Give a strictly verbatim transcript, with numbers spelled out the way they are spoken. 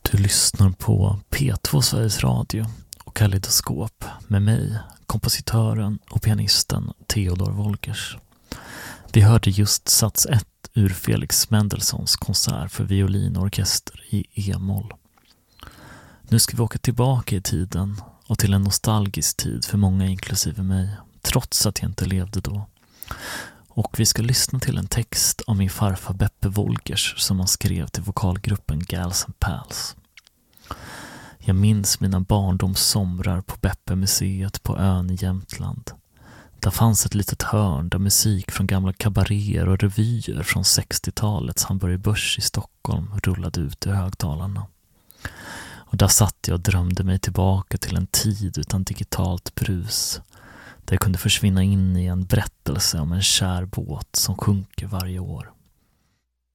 Du lyssnar på P två Sveriges Radio och Kaleidoskop med mig, kompositören och pianisten Theodor Wolgers. Vi hörde just sats ett ur Felix Mendelssohns konsert för violin och orkester i E-moll. Nu ska vi åka tillbaka i tiden och till en nostalgisk tid för många inklusive mig, trots att jag inte levde då. Och vi ska lyssna till en text av min farfar Beppe Wolgers som han skrev till vokalgruppen Gals and Pals. Jag minns mina barndomssomrar på Beppe-museet på ön i Jämtland. Där fanns ett litet hörn där musik från gamla kabaréer och revyer från sextiotalets Hamburger Börs i Stockholm rullade ut i högtalarna. Och där satt jag och drömde mig tillbaka till en tid utan digitalt brus. Där jag kunde försvinna in i en berättelse om en kär båt som sjunker varje år.